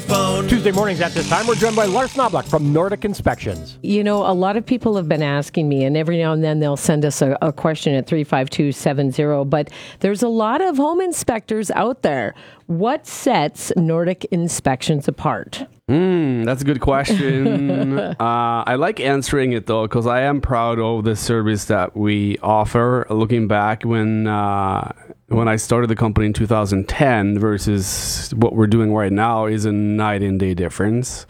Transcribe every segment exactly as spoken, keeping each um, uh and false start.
phone. Tuesday mornings at this time, we're joined by Lars Knobloch from Nordic Inspections. You know, a lot of people have been asking me, and every now and then they'll send us a, a question at three five two seven zero, but there's a lot of home inspectors out there. What sets Nordic Inspections apart? Mm, that's a good question. uh, I like answering it, though, because I am proud of the service that we offer. Looking back when uh, when I started the company in two thousand ten versus what we're doing right now is a night and day difference.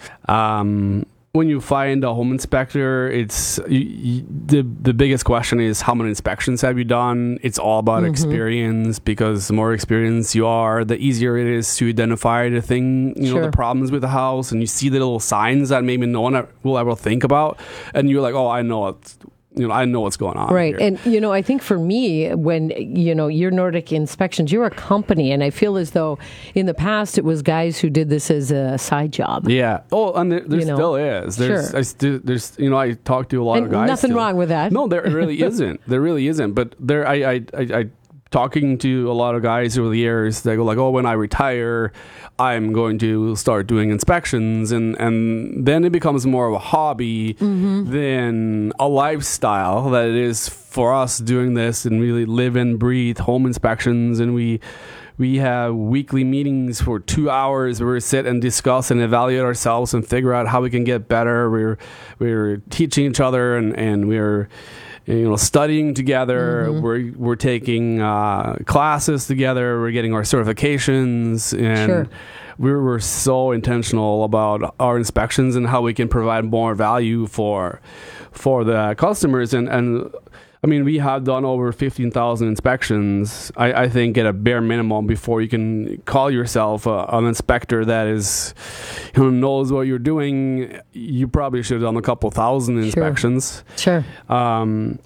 Um, when you find a home inspector, it's you, you, the the biggest question is how many inspections have you done? It's all about mm-hmm. experience, because the more experienced you are, the easier it is to identify the thing, you sure. know, the problems with the house, and you see the little signs that maybe no one will ever think about, and you're like, oh, I know it. You know, I know what's going on. Right. Here. And, you know, I think for me, when, you know, you're Nordic Inspections, you're a company, and I feel as though in the past it was guys who did this as a side job. Yeah. Oh, and there, there you know, still is. There's, sure. I st- there's, you know, I talk to a lot and of guys. Nothing still. wrong with that. No, there really isn't. There really isn't. But there, I, I, I, I talking to a lot of guys over the years, they go like, oh, when I retire, I'm going to start doing inspections. And, and then it becomes more of a hobby mm-hmm. than a lifestyle that it is for us doing this and really live and breathe home inspections. And we we have weekly meetings for two hours where we sit and discuss and evaluate ourselves and figure out how we can get better. We're, we're teaching each other and, and we're you know, studying together. Mm-hmm. We're we're taking uh, classes together. We're getting our certifications, and sure. we're we're so intentional about our inspections and how we can provide more value for for the customers. And and I mean, we have done over fifteen thousand inspections. I, I think at a bare minimum before you can call yourself a, an inspector that is, you know, knows what you're doing. You probably should have done a couple thousand inspections. Sure. Sure. Um,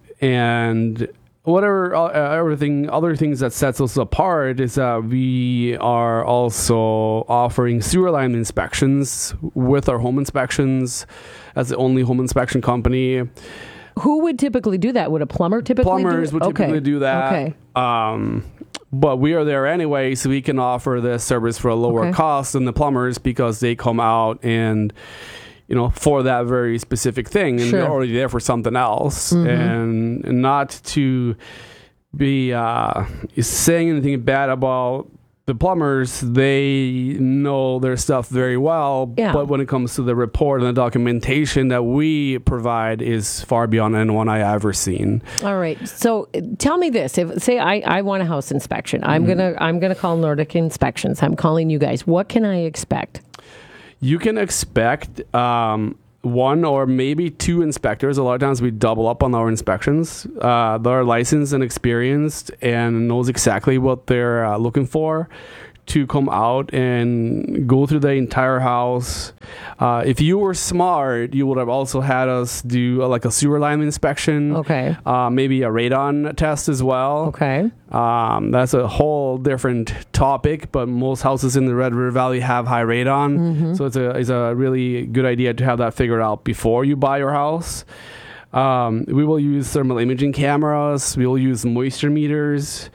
and whatever uh, everything other things that sets us apart is that we are also offering sewer line inspections with our home inspections as the only home inspection company. Who would typically do that? Would a plumber typically Plumbers do would typically okay. do that. Okay. Um, but we are there anyway, so we can offer this service for a lower okay. cost than the plumbers because they come out and, you know, for that very specific thing. And sure. they're already there for something else. Mm-hmm. And, and not to be uh, saying anything bad about the plumbers, they know their stuff very well, yeah. but when it comes to the report and the documentation that we provide is far beyond anyone I ever seen. All right. So tell me this. If say I, I want a house inspection, I'm mm-hmm. gonna I'm gonna call Nordic Inspections. I'm calling you guys. What can I expect? You can expect um, one or maybe two inspectors. A lot of times we double up on our inspections. Uh, they're licensed and experienced and knows exactly what they're uh, looking for to come out and go through the entire house. Uh, if you were smart, you would have also had us do uh, like a sewer line inspection. Okay. Uh, maybe a radon test as well. Okay. Um, that's a whole different topic, but most houses in the Red River Valley have high radon. Mm-hmm. So it's a, it's a really good idea to have that figured out before you buy your house. Um, we will use thermal imaging cameras. We will use moisture meters.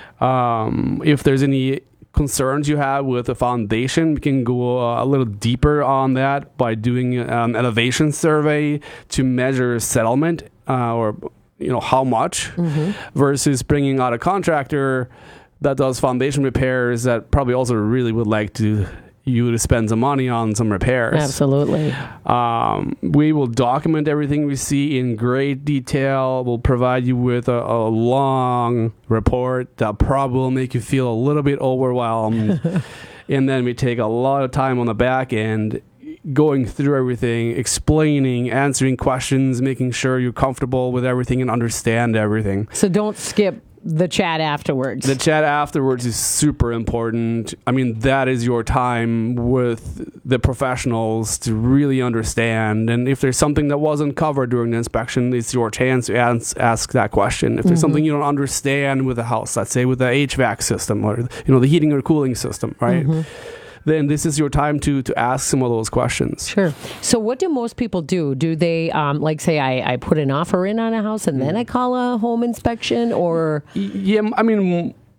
Um, if there's any concerns you have with the foundation, we can go uh, a little deeper on that by doing an elevation survey to measure settlement uh, or you know how much mm-hmm. versus bringing out a contractor that does foundation repairs that probably also really would like to you to spend some money on some repairs. Absolutely. Um, we will document everything we see in great detail. We'll provide you with a, a long report that probably will make you feel a little bit overwhelmed. And then we take a lot of time on the back end going through everything, explaining, answering questions, making sure you're comfortable with everything and understand everything. So don't skip the chat afterwards. The chat afterwards is super important. I mean, that is your time with the professionals to really understand. And if there's something that wasn't covered during the inspection, it's your chance to ask, ask that question. If there's mm-hmm. something you don't understand with the house, let's say with the H V A C system or, you know, the heating or cooling system, right? Mm-hmm. Then this is your time to to ask some of those questions. Sure. So what do most people do? Do they, um, like, say, I, I put an offer in on a house and mm. then I call a home inspection, or? Yeah, I mean,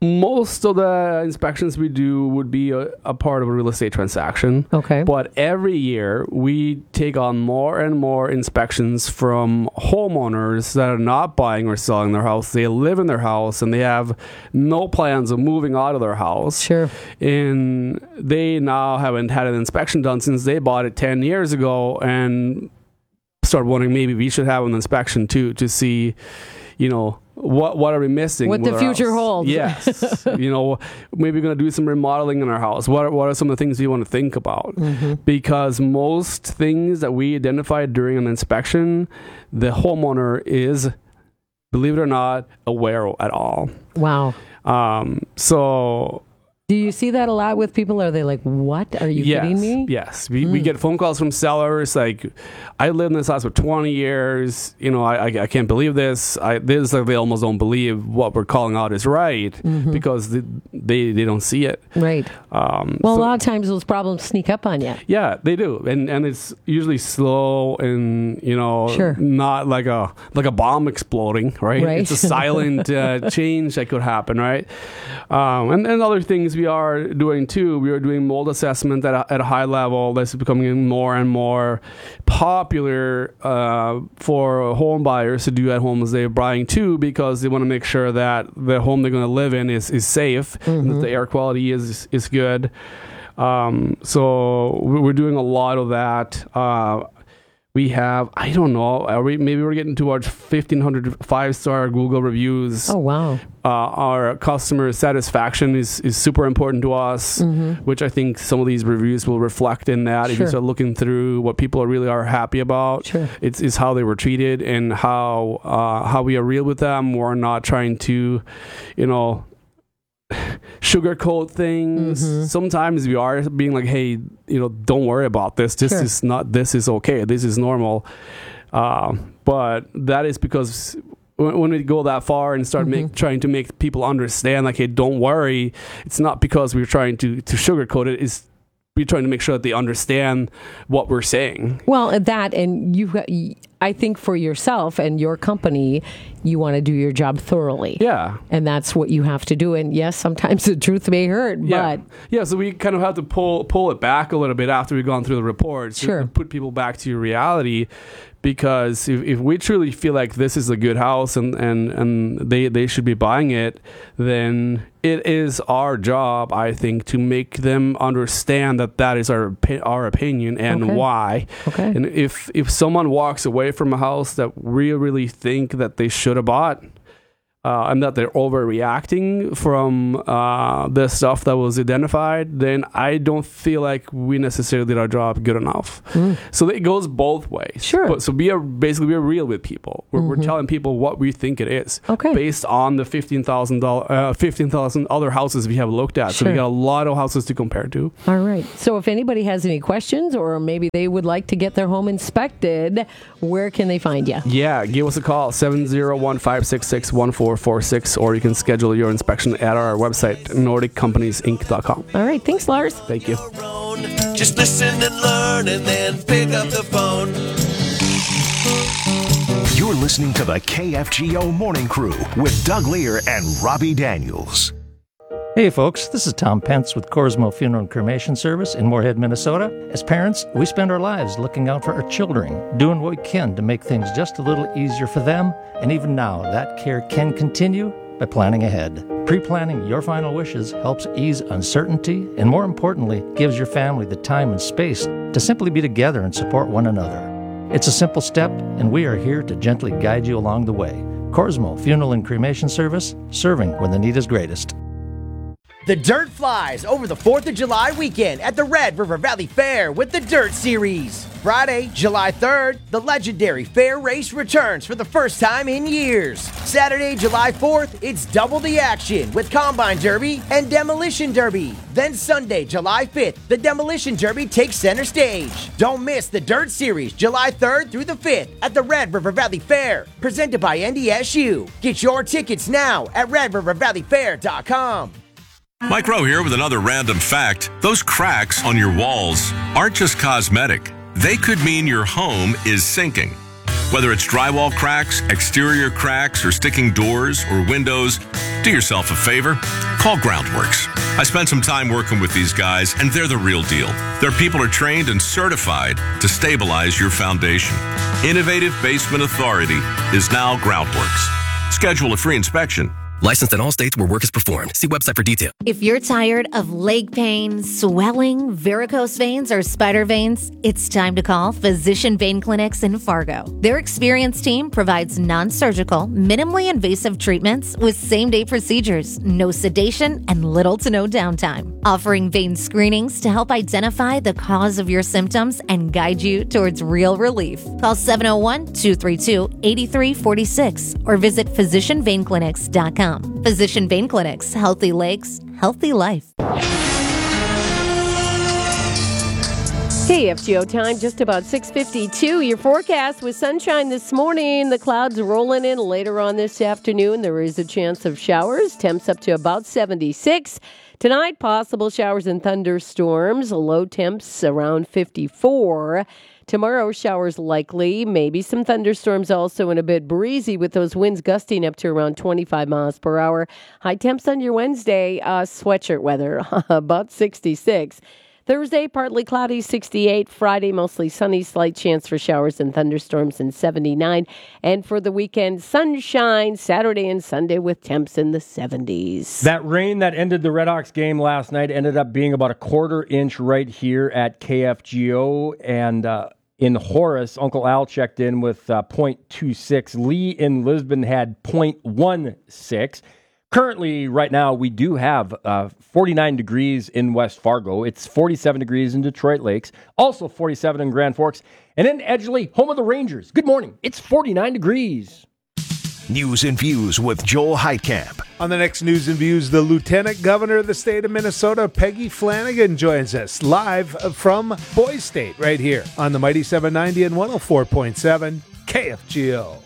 most of the inspections we do would be a, a part of a real estate transaction. Okay. But every year we take on more and more inspections from homeowners that are not buying or selling their house. They live in their house and they have no plans of moving out of their house. Sure. And they now haven't had an inspection done since they bought it ten years ago, and start wondering maybe we should have an inspection too to see, you know, what what are we missing? What with the our future house? holds. Yes. You know, maybe we're going to do some remodeling in our house. What are, what are some of the things we want to think about? Mm-hmm. Because most things that we identified during an inspection, the homeowner is, believe it or not, aware at all. Wow. Um, so... Do you see that a lot with people? Are they like, what? Are you yes, kidding me? Yes. We, Mm. we get phone calls from sellers like, I lived in this house for twenty years. You know, I, I, I can't believe this. I, this like they almost don't believe what we're calling out is right Mm-hmm. because they, they they don't see it. Right. Um, Well, so- a lot of times those problems sneak up on you. Yeah, they do, and and it's usually slow and you know Sure. not like a like a bomb exploding, right? Right. It's a silent uh, change that could happen, right? Um, and and other things we are doing too. We are doing mold assessment at a, at a high level. That's becoming more and more popular uh, for home buyers to do at home as they're buying too, because they want to make sure that the home they're going to live in is is safe, and that the air quality is is good. Um, so we're doing a lot of that. Uh, we have, I don't know, are we, maybe we're getting towards fifteen hundred five-star Google reviews. Oh, wow. Uh, our customer satisfaction is, is super important to us, which I think some of these reviews will reflect in that. If Sure. you start looking through what people really are happy about, Sure. it's, it's how they were treated and how uh, how we are real with them. We're not trying to, you know, sugarcoat things. Mm-hmm. Sometimes we are being like, hey, you know, don't worry about this. This Sure. is not, this is okay. This is normal. Um, but that is because when, when we go that far and start Mm-hmm. make, trying to make people understand, like, hey, don't worry. It's not because we're trying to, to sugarcoat it. It's we're trying to make sure that they understand what we're saying. Well, and that, and you, I think for yourself and your company, you want to do your job thoroughly. Yeah. And that's what you have to do. And yes, sometimes the truth may hurt, Yeah. but Yeah, so we kind of have to pull pull it back a little bit after we've gone through the reports. to- Sure. to put people back to reality. Because if, if we truly feel like this is a good house and, and, and they, they should be buying it, then it is our job, I think, to make them understand that that is our opi- our opinion and Okay. why. Okay. And if if someone walks away from a house that we really think that they should have bought, uh, and that they're overreacting from uh, the stuff that was identified, then I don't feel like we necessarily did our job good enough. So it goes both ways. Sure. But, so we are basically we're real with people. We're, we're telling people what we think it is, Okay. based on the fifteen thousand dollars, uh, fifteen thousand other houses we have looked at. So we Sure. got a lot of houses to compare to. all right. So if anybody has any questions or maybe they would like to get their home inspected, where can they find you? Yeah, give us a call, seven zero one, five six six, one four four six, or you can schedule your inspection at our website, nordic companies inc dot com. All right. Thanks, Lars. Thank you. your own. Just listen and learn and then pick up the phone. You're listening to the K F G O Morning Crew with Doug Lear and Robbie Daniels. Hey folks, this is Tom Pence with Corsmo Funeral and Cremation Service in Moorhead, Minnesota. As parents, we spend our lives looking out for our children, doing what we can to make things just a little easier for them, and even now, that care can continue by planning ahead. Pre-planning your final wishes helps ease uncertainty and, more importantly, gives your family the time and space to simply be together and support one another. It's a simple step, and we are here to gently guide you along the way. Corsmo Funeral and Cremation Service, serving when the need is greatest. The Dirt flies over the fourth of July weekend at the Red River Valley Fair with the Dirt Series. Friday, July third, the legendary fair race returns for the first time in years. Saturday, July fourth, it's double the action with Combine Derby and Demolition Derby. Then Sunday, July fifth, the Demolition Derby takes center stage. Don't miss the Dirt Series July third through the fifth at the Red River Valley Fair, presented by N D S U. Get your tickets now at red river valley fair dot com. Mike Rowe here with another random fact. Those cracks on your walls aren't just cosmetic. They could mean your home is sinking. Whether it's drywall cracks, exterior cracks, or sticking doors or windows, do yourself a favor. Call Groundworks. I spent some time working with these guys, and they're the real deal. Their people are trained and certified to stabilize your foundation. Innovative Basement Authority is now Groundworks. Schedule a free inspection. Licensed in all states where work is performed. See website for detail. If you're tired of leg pain, swelling, varicose veins, or spider veins, it's time to call Physician Vein Clinics in Fargo. Their experienced team provides non-surgical, minimally invasive treatments with same-day procedures, no sedation, and little to no downtime. Offering vein screenings to help identify the cause of your symptoms and guide you towards real relief. Call seven oh one, two three two, eight three four six or visit physician vein clinics dot com. Physician Vein Clinics. Healthy legs, healthy life. K F G O time, just about six fifty-two. Your forecast with sunshine this morning. The clouds rolling in later on this afternoon. There is a chance of showers. Temps up to about seventy-six. Tonight, possible showers and thunderstorms. Low temps around fifty-four. Tomorrow, showers likely, maybe some thunderstorms also, and a bit breezy with those winds gusting up to around twenty-five miles per hour. High temps on your Wednesday, uh, sweatshirt weather, about sixty-six. Thursday, partly cloudy, sixty-eight. Friday, mostly sunny, slight chance for showers and thunderstorms, and seventy-nine. And for the weekend, sunshine, Saturday and Sunday with temps in the seventies. That rain that ended the Red Hawks game last night ended up being about a quarter inch right here at K F G O. And uh, in Horace, Uncle Al checked in with uh, point two six. Lee in Lisbon had point one six. Currently, right now, we do have uh, forty-nine degrees in West Fargo. It's forty-seven degrees in Detroit Lakes. Also forty-seven in Grand Forks. And in Edgeley, home of the Rangers. Good morning. It's forty-nine degrees. News and Views with Joel Heitkamp. On the next News and Views, the Lieutenant Governor of the state of Minnesota, Peggy Flanagan, joins us live from Boys State right here on the Mighty seven ninety and one oh four point seven K F G O.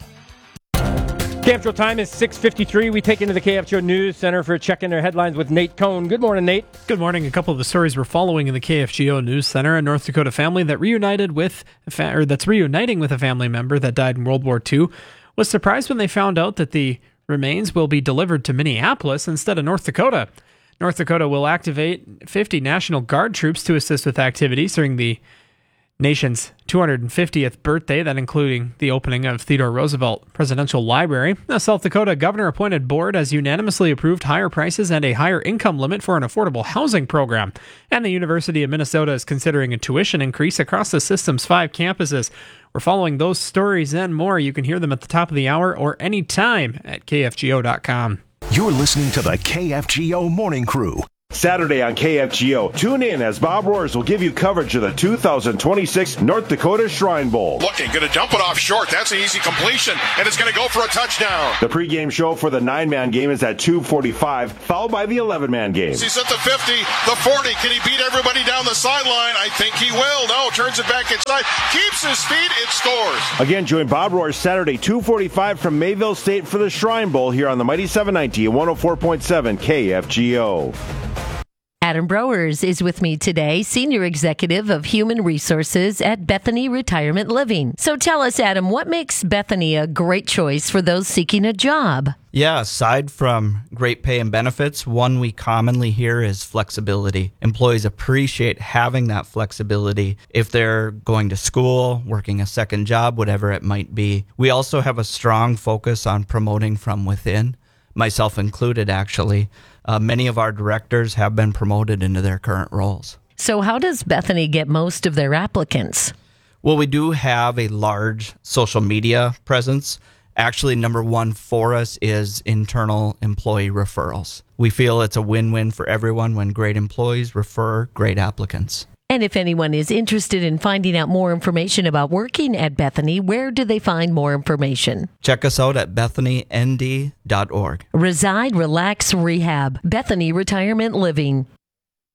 K F G O time is six fifty-three. We take into the K F G O News Center for a check in their headlines with Nate Cohn. Good morning, Nate. Good morning. A couple of the stories we're following in the K F G O News Center: a North Dakota family that reunited with, or that's reuniting with a family member that died in World War Two, was surprised when they found out that the remains will be delivered to Minneapolis instead of North Dakota. North Dakota will activate fifty National Guard troops to assist with activities during the nation's two hundred fiftieth birthday, that including the opening of Theodore Roosevelt Presidential Library. The South Dakota governor-appointed board has unanimously approved higher prices and a higher income limit for an affordable housing program. And the University of Minnesota is considering a tuition increase across the system's five campuses. We're following those stories and more. You can hear them at the top of the hour or anytime at K F G O dot com. You're listening to the K F G O Morning Crew. Saturday on K F G O. Tune in as Bob Roars will give you coverage of the two thousand twenty-six North Dakota Shrine Bowl. Looking, going to dump it off short. That's an easy completion, and it's going to go for a touchdown. The pregame show for the nine-man game is at two forty-five, followed by the eleven-man game. He's at the fifty, the forty. Can he beat everybody down the sideline? I think he will. No, turns it back inside. Keeps his feet. It scores. Again, join Bob Roars Saturday, two forty-five from Mayville State for the Shrine Bowl here on the Mighty seven ninety and one oh four point seven K F G O. Adam Browers is with me today, Senior Executive of Human Resources at Bethany Retirement Living. So tell us, Adam, what makes Bethany a great choice for those seeking a job? Yeah, aside from great pay and benefits, one we commonly hear is flexibility. Employees appreciate having that flexibility if they're going to school, working a second job, whatever it might be. We also have a strong focus on promoting from within, myself included, actually. Uh, many of our directors have been promoted into their current roles. So how does Bethany get most of their applicants? Well, we do have a large social media presence. Actually, number one for us is internal employee referrals. We feel it's a win-win for everyone when great employees refer great applicants. And if anyone is interested in finding out more information about working at Bethany, where do they find more information? Check us out at bethany n d dot org. Reside, Relax, Rehab. Bethany Retirement Living.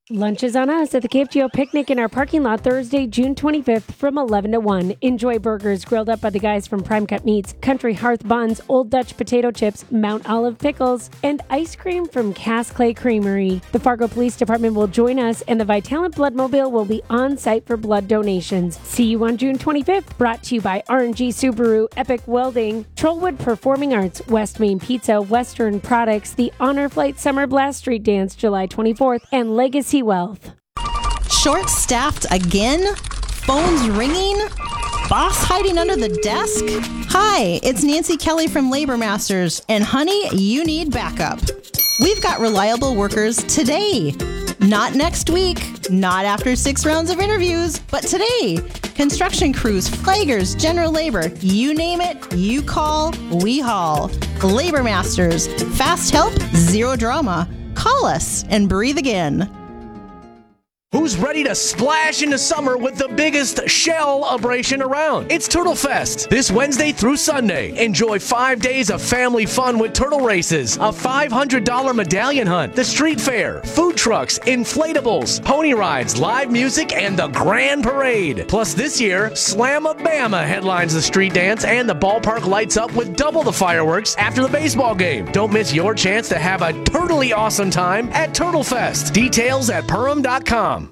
Lunch is on us at the K F G O Picnic in our parking lot Thursday, June twenty-fifth from eleven to one. Enjoy burgers grilled up by the guys from Prime Cut Meats, Country Hearth Buns, Old Dutch Potato Chips, Mount Olive Pickles, and ice cream from Cass Clay Creamery. The Fargo Police Department will join us, and the Vitalant Bloodmobile will be on site for blood donations. See you on June twenty-fifth, brought to you by R and G Subaru, Epic Welding, Trollwood Performing Arts, West Main Pizza, Western Products, the Honor Flight Summer Blast Street Dance July twenty-fourth, and Legacy Wealth. Short-staffed again? Phones ringing? Boss hiding under the desk? Hi, it's Nancy Kelly from Labor Masters, and honey, you need backup. We've got reliable workers today. Not next week, not after six rounds of interviews, but today. Construction crews, flaggers, general labor, you name it, you call, we haul. Labor Masters, fast help, zero drama. Call us and breathe again. Who's ready to splash into summer with the biggest shell-abration around? It's Turtle Fest, this Wednesday through Sunday. Enjoy five days of family fun with turtle races, a five hundred dollars medallion hunt, the street fair, food trucks, inflatables, pony rides, live music, and the grand parade. Plus this year, Slamabama headlines the street dance, and the ballpark lights up with double the fireworks after the baseball game. Don't miss your chance to have a turtly awesome time at Turtle Fest. Details at Purim dot com.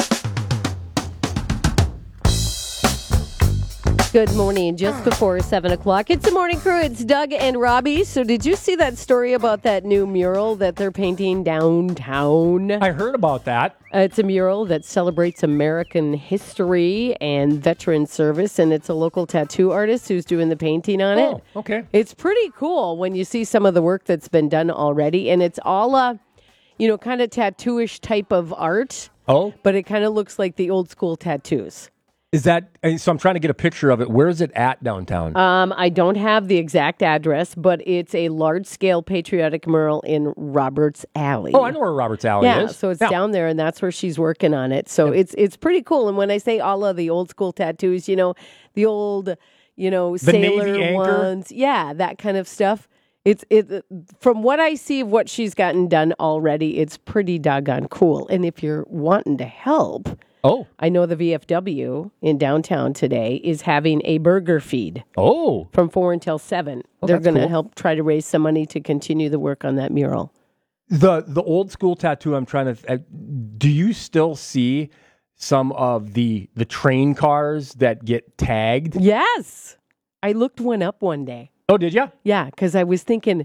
Good morning. Just before seven o'clock. It's the morning crew. It's Doug and Robbie. So did you see that story about that new mural that they're painting downtown? I heard about that. Uh, it's a mural that celebrates American history and veteran service, and it's a local tattoo artist who's doing the painting on Oh, it. okay. It's pretty cool when you see some of the work that's been done already, and it's all a, you know, kind of tattooish type of art. Oh. But it kind of looks like the old school tattoos. Is that, so I'm trying to get a picture of it. Where is it at downtown? Um, I don't have the exact address, but it's a large-scale patriotic mural in Roberts Alley. Oh, I know where Roberts Alley yeah, is. so it's Yeah. down there, and that's where she's working on it. So it's it's pretty cool. And when I say all of the old school tattoos, you know, the old, you know, The Navy sailor anchor? ones, yeah, that kind of stuff. It's it from what I see of what she's gotten done already, it's pretty doggone cool. And if you're wanting to help, oh, I know the V F W in downtown today is having a burger feed. Oh, from four until seven. Oh, They're that's going to cool. help try to raise some money to continue the work on that mural. The the old school tattoo. I'm trying to. Uh, do you still see some of the the train cars that get tagged? Yes, I looked one up one day. Oh, did you? Yeah, because I was thinking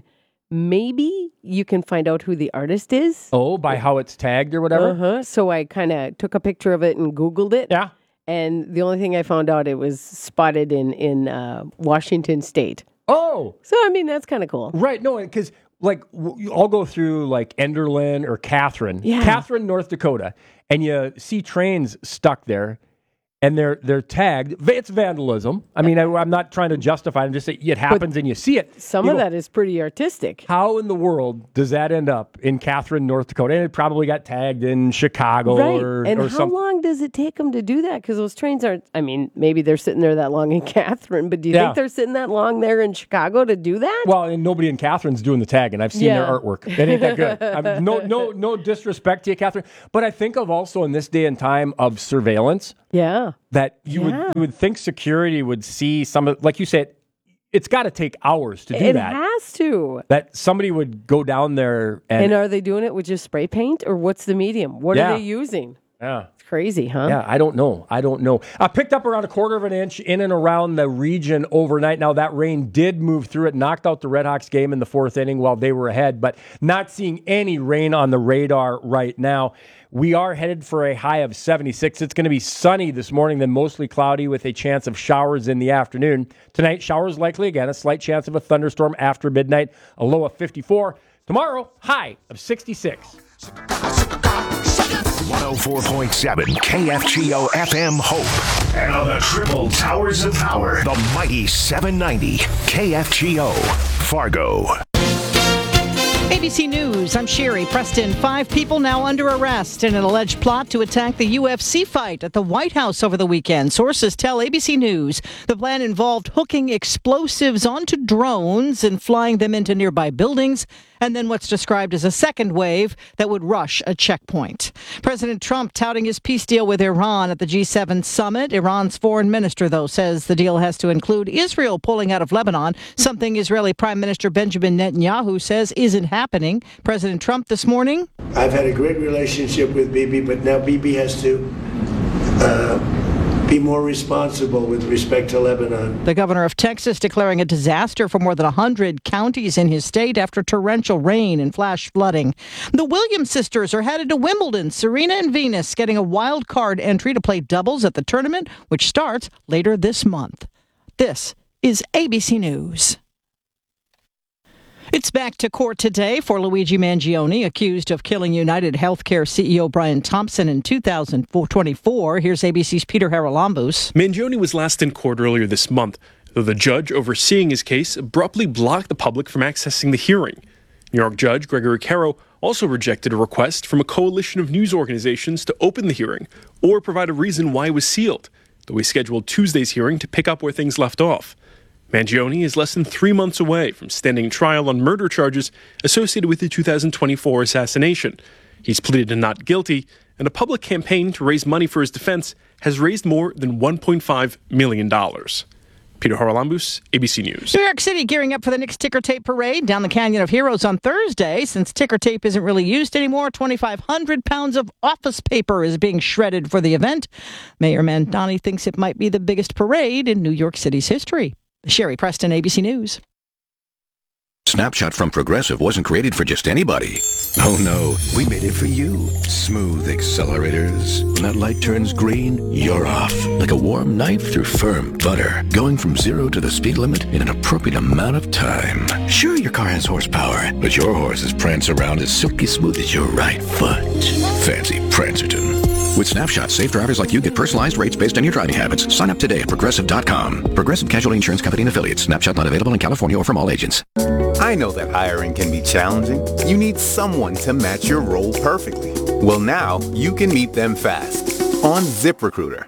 maybe you can find out who the artist is. Oh, by how it's tagged or whatever. Uh-huh. So I kind of took a picture of it and Googled it. Yeah. And the only thing I found out, it was spotted in in uh, Washington State. Oh. So I mean that's kind of cool. Right. No, because like w- I'll go through like Enderlin or Catherine, Yeah. Catherine, North Dakota, and you see trains stuck there. And they're they're tagged. It's vandalism. I mean, I, I'm not trying to justify it. I'm just saying it happens and you see it. Some You of go, that is pretty artistic. How in the world does that end up in Catherine, North Dakota? And it probably got tagged in Chicago Right. or, and or how something. long does it take them to do that? Because those trains aren't, I mean, maybe they're sitting there that long in Catherine, but do you Yeah. think they're sitting that long there in Chicago to do that? Well, and nobody in Catherine's doing the tagging. I've seen Yeah. their artwork. It ain't that good. I mean, no, no, no disrespect to you, Catherine. But I think of also in this day and time of surveillance, yeah, that you would Yeah. you would think security would see some of, like you said, it's got to take hours to do it that. has to. That somebody would go down there and, And are they doing it with just spray paint or what's the medium? What Yeah. are they using? yeah. It's crazy, huh? Yeah, I don't know. I don't know. I picked up around a quarter of an inch in and around the region overnight. Now, that rain did move through it, knocked out the Redhawks game in the fourth inning while they were ahead, but not seeing any rain on the radar right now. We are headed for a high of seventy-six. It's going to be sunny this morning, then mostly cloudy with a chance of showers in the afternoon. Tonight, showers likely again, a slight chance of a thunderstorm after midnight, a low of fifty-four. Tomorrow, high of sixty-six. one oh four point seven K F G O F M Hope. And on the triple towers of power, the mighty seven ninety K F G O Fargo. A B C News, I'm Sherry Preston. Five people now under arrest in an alleged plot to attack the U F C fight at the White House over the weekend. Sources tell A B C News the plan involved hooking explosives onto drones and flying them into nearby buildings and then what's described as a second wave that would rush a checkpoint. President Trump touting his peace deal with Iran at the G seven summit. Iran's foreign minister, though, says the deal has to include Israel pulling out of Lebanon, something Israeli Prime Minister Benjamin Netanyahu says isn't happening. President Trump this morning. I've had a great relationship with Bibi, but now Bibi has to uh, be more responsible with respect to Lebanon. The governor of Texas declaring a disaster for more than one hundred counties in his state after torrential rain and flash flooding. The Williams sisters are headed to Wimbledon. Serena and Venus getting a wild card entry to play doubles at the tournament, which starts later this month. This is A B C News. It's back to court today for Luigi Mangione, accused of killing United Healthcare C E O Brian Thompson in two thousand twenty-four. Here's A B C's Peter Haralambous. Mangione was last in court earlier this month, though the judge overseeing his case abruptly blocked the public from accessing the hearing. New York Judge Gregory Caro also rejected a request from a coalition of news organizations to open the hearing or provide a reason why it was sealed, though he scheduled Tuesday's hearing to pick up where things left off. Mangione is less than three months away from standing trial on murder charges associated with the two thousand twenty-four assassination. He's pleaded to not guilty, and a public campaign to raise money for his defense has raised more than one point five million dollars. Peter Haralambous, A B C News. New York City gearing up for the next Ticker Tape Parade down the Canyon of Heroes on Thursday. Since ticker tape isn't really used anymore, twenty-five hundred pounds of office paper is being shredded for the event. Mayor Mandani thinks it might be the biggest parade in New York City's history. Sherry Preston, A B C News. Snapshot from Progressive wasn't created for just anybody. Oh no, we made it for you. Smooth accelerators. When that light turns green, you're off. Like a warm knife through firm butter. Going from zero to the speed limit in an appropriate amount of time. Sure, your car has horsepower, but your horses prance around as silky smooth as your right foot. Fancy Prancerton. With Snapshot, safe drivers like you get personalized rates based on your driving habits. Sign up today at Progressive dot com. Progressive Casualty Insurance Company and Affiliates. Snapshot not available in California or from all agents. I know that hiring can be challenging. You need someone to match your role perfectly. Well, now you can meet them fast on ZipRecruiter.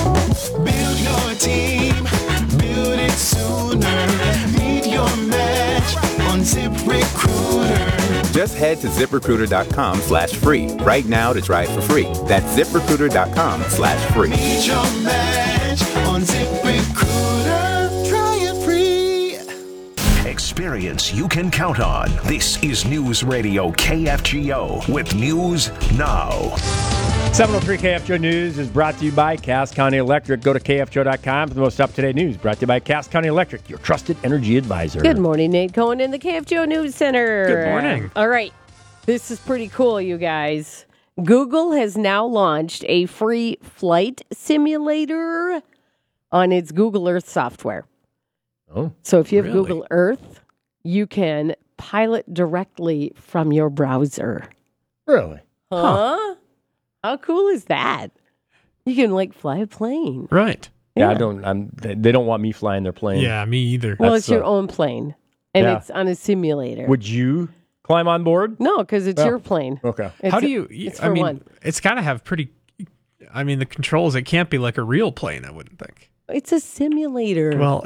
Build your team, build it sooner. Meet your match on ZipRecruiter. Just head to ZipRecruiter.com slash free right now to try it for free. That's ZipRecruiter.com slash free. Meet your match on ZipRecruiter. Try it free. Experience you can count on. This is News Radio K F G O with News Now. seven oh three K F G O News is brought to you by Cass County Electric. Go to K F G O dot com for the most up-to-date news. Brought to you by Cass County Electric, your trusted energy advisor. Good morning, Nate Cohen in the K F G O News Center. Good morning. All right. This is pretty cool, you guys. Google has now launched a free flight simulator on its Google Earth software. Oh, So if you have really? Google Earth, you can pilot directly from your browser. Really? Huh? huh? How cool is that? You can like fly a plane. Right. Yeah, Yeah. I don't. I'm. They they don't want me flying their plane. Yeah, me either. Well, That's, it's your uh, own plane, and yeah. it's on a simulator. Would you climb on board? No, because it's Oh. your plane. Okay. It's, How do you? It's I for mean, one. it's got to have pretty. I mean, the controls. It can't be like a real plane. I wouldn't think. It's a simulator. Well,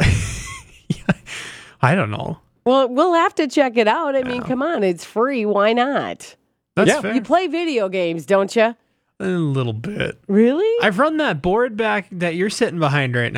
I don't know. Well, we'll have to check it out. I mean, come on, it's free. Why not? That's Yeah. fair. You play video games, don't you? A little bit. Really? I've run that board back that you're sitting behind right now.